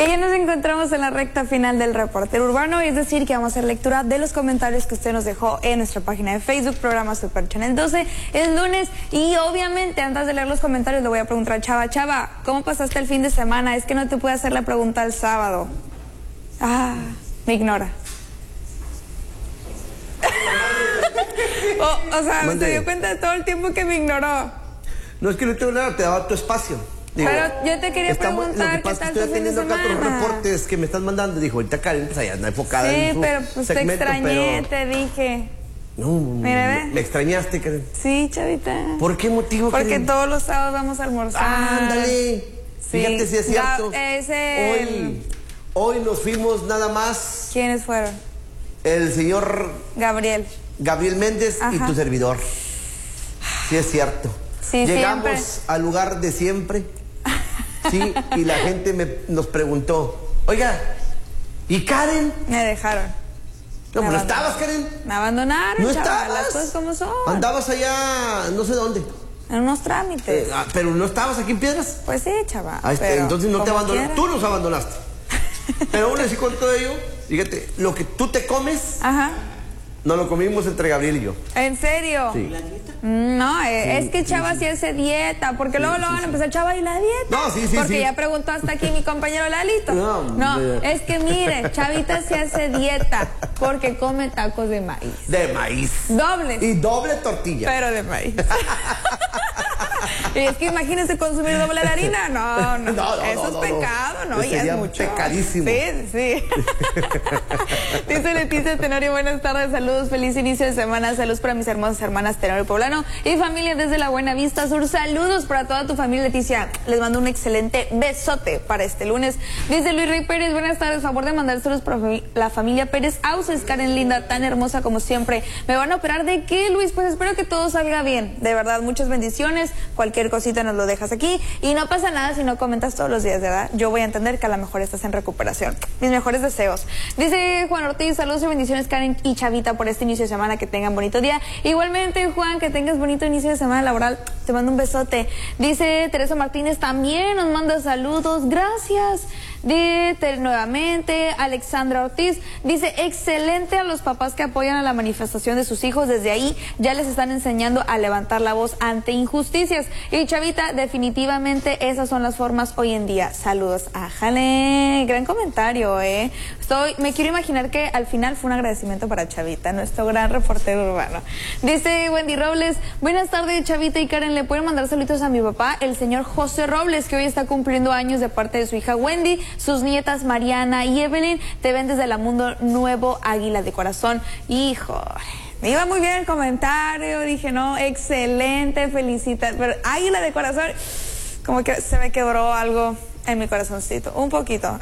Y ya nos encontramos en la recta final del Reportero Urbano, es decir, que vamos a hacer lectura de los comentarios que usted nos dejó en nuestra página de Facebook, programa Super Channel 12. Es lunes y obviamente antes de leer los comentarios le voy a preguntar a Chava. Chava, ¿cómo pasaste el fin de semana? Es que no te pude hacer la pregunta el sábado. Me ignora. O sea, se dio cuenta de todo el tiempo que me ignoró. No es que no te nada, te daba tu espacio. Digo, pero yo te quería preguntar qué tal tu fin de semana. Estoy otros reportes que me estás mandando. Dijo, ahorita Karen pues allá anda enfocada en su pero pues segmento, te extrañé, te dije. No, me extrañaste, Karen. Sí, Chavita. ¿Por qué motivo, Porque Karen? Todos los sábados vamos a almorzar. Ándale. Sí. Fíjate si es cierto. Hoy nos fuimos nada más. ¿Quiénes fueron? El señor Gabriel Méndez. Ajá. Y tu servidor. Sí es cierto. Sí, llegamos siempre al lugar de siempre. Sí, y la gente nos preguntó, oiga, ¿y Karen? Me dejaron. No, pero no estabas, Karen. Me abandonaron. No estabas. Las cosas como son. Andabas allá, no sé dónde. En unos trámites. Pero no estabas aquí en Piedras. Pues sí, chaval. Entonces no te abandonaste. Tú nos abandonaste. Pero aún así con todo ello, fíjate, lo que tú te comes, nos lo comimos entre Gabriel y yo. ¿En serio? Sí. ¿La dieta? No, es que Chava sí hace dieta, porque luego lo van a empezar, Chava, ¿y la dieta? No, sí. Porque ya preguntó hasta aquí mi compañero Lalito. No, es que mire, Chavita sí hace dieta, porque come tacos de maíz. De maíz. Dobles. Y doble tortilla. Pero de maíz. Y es que imagínense consumir doble de harina. No, eso es pecado, ¿no? Ya es mucho. Pecadísimo. Sí. Dice Leticia Tenorio, buenas tardes, saludos, feliz inicio de semana, saludos para mis hermosas hermanas Tenorio Poblano y familia desde la Buena Vista Sur. Saludos para toda tu familia, Leticia. Les mando un excelente besote para este lunes. Dice Luis Rey Pérez, buenas tardes, favor de mandar saludos para la familia Pérez Auces, Karen linda, tan hermosa como siempre. ¿Me van a operar de qué, Luis? Pues espero que todo salga bien, de verdad, muchas bendiciones. Cualquier cosita nos lo dejas aquí y no pasa nada si no comentas todos los días, ¿verdad? Yo voy a entender que a lo mejor estás en recuperación. Mis mejores deseos. Dice Juan Ortiz, saludos y bendiciones, Karen y Chavita, por este inicio de semana, que tengan bonito día. Igualmente, Juan, que tengas bonito inicio de semana laboral, te mando un besote. Dice Teresa Martínez, también nos manda saludos, gracias. Dice nuevamente Alexandra Ortiz, dice, excelente a los papás que apoyan a la manifestación de sus hijos, desde ahí ya les están enseñando a levantar la voz ante injusticias. Y Chavita, definitivamente esas son las formas hoy en día. Saludos. Ájale, gran comentario, me quiero imaginar que al final fue un agradecimiento para Chavita, nuestro gran reportero urbano. Dice Wendy Robles, buenas tardes, Chavita y Karen, le pueden mandar saludos a mi papá, el señor José Robles, que hoy está cumpliendo años, de parte de su hija Wendy, sus nietas Mariana y Evelyn. Te ven desde la Mundo Nuevo, Águila de Corazón. Híjole, me iba muy bien el comentario, dije, no, excelente, felicita, pero Águila de Corazón, como que se me quebró algo en mi corazoncito, un poquito.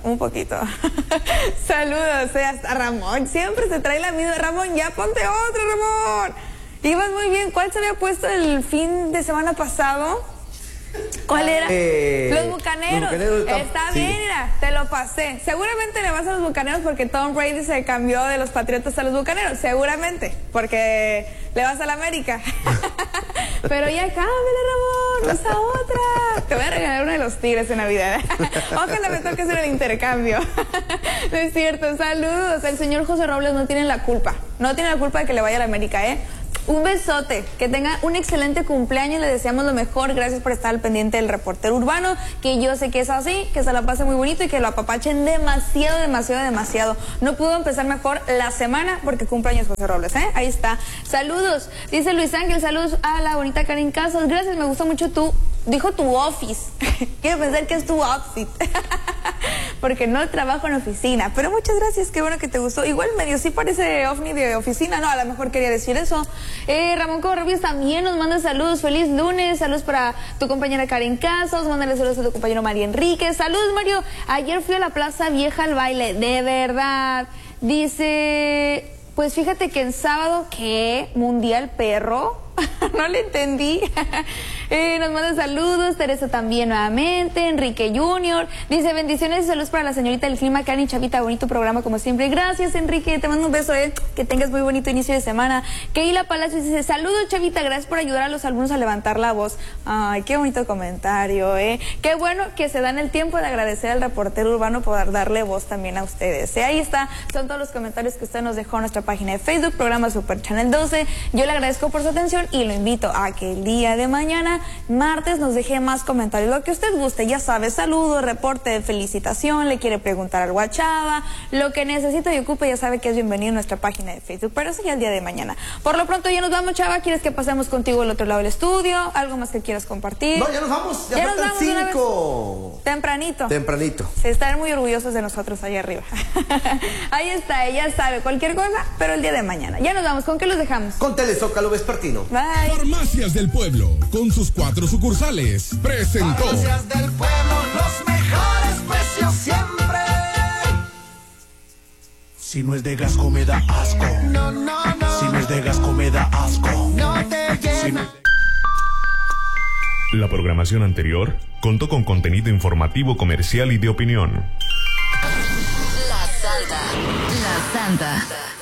Saludos, hasta Ramón, siempre se trae la misma. Ramón, ya ponte otro, Ramón. Ibas muy bien. ¿Cuál se había puesto el fin de semana pasado? ¿Cuál era? Los Bucaneros. Está bien, mira, te lo pasé. Seguramente le vas a los Bucaneros porque Tom Brady se cambió de los Patriotas a los Bucaneros. Seguramente, porque le vas a la América. Pero ya cámbiale, Ramón, esa otra. Te voy a regalar uno de los Tigres en Navidad. Ojalá me toque hacer el intercambio. No es cierto, saludos. El señor José Robles no tiene la culpa. No tiene la culpa de que le vaya a la América, Un besote, que tenga un excelente cumpleaños, le deseamos lo mejor, gracias por estar al pendiente del reportero urbano, que yo sé que es así, que se la pase muy bonito y que lo apapachen demasiado. No pudo empezar mejor la semana porque cumpleaños José Robles, ahí está. Saludos, dice Luis Ángel, saludos a la bonita Karen Casas, gracias, me gustó mucho dijo tu office, quiero pensar que es tu outfit. Porque no trabajo en oficina, pero muchas gracias, qué bueno que te gustó. Igual medio sí parece ovni de oficina, no, a lo mejor quería decir eso. Ramón Correvías también nos manda saludos, feliz lunes, saludos para tu compañera Karen Casas, mándale saludos a tu compañero Mario Enríquez, saludos Mario, ayer fui a la Plaza Vieja al baile, de verdad, dice, pues fíjate que en sábado, ¿qué? ¿Mundial Perro? No le entendí. Nos manda saludos, Teresa también nuevamente, Enrique Junior, dice bendiciones y saludos para la señorita del clima, Cani Chavita, bonito programa como siempre. Gracias, Enrique, te mando un beso, que tengas muy bonito inicio de semana. Keila Palacios dice, saludos, Chavita, gracias por ayudar a los alumnos a levantar la voz. Ay, qué bonito comentario, Qué bueno que se dan el tiempo de agradecer al reportero urbano por darle voz también a ustedes. Ahí está, son todos los comentarios que usted nos dejó en nuestra página de Facebook, programa Super Channel 12. Yo le agradezco por su atención y lo invito a que el día de mañana, martes, nos deje más comentarios, lo que usted guste, ya sabe, saludo, reporte de felicitación, le quiere preguntar algo a Chava, lo que necesite y ocupe, ya sabe que es bienvenido a nuestra página de Facebook, pero eso ya el día de mañana. Por lo pronto ya nos vamos, Chava, ¿quieres que pasemos contigo al otro lado del estudio? ¿Algo más que quieras compartir? No, ya nos vamos, ya nos faltan vamos 5. Tempranito. Se están muy orgullosos de nosotros allá arriba. Ahí está, ella sabe cualquier cosa, pero el día de mañana. Ya nos vamos, ¿con qué los dejamos? Con Telezócalo Vespertino. Bye. Farmacias del Pueblo, con sus 4 sucursales, presentó. Farmacias del Pueblo, los mejores precios siempre. Si no es de Gasco me da asco. No. Si no es de Gasco me da asco. No te llena. La programación anterior contó con contenido informativo, comercial y de opinión. La Santa.